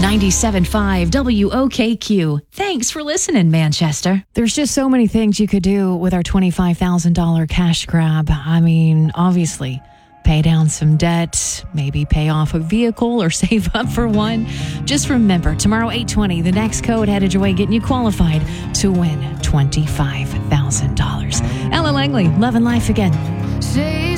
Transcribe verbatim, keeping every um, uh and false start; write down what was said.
ninety-seven point five W O K Q. Thanks for listening, Manchester. There's just so many things you could do with our twenty-five thousand dollars cash grab. I mean, obviously, pay down some debt, maybe pay off a vehicle or save up for one. Just remember, tomorrow, eight twenty, the next code headed your way, getting you qualified to win twenty-five thousand dollars. Ella Langley, Love and Life again.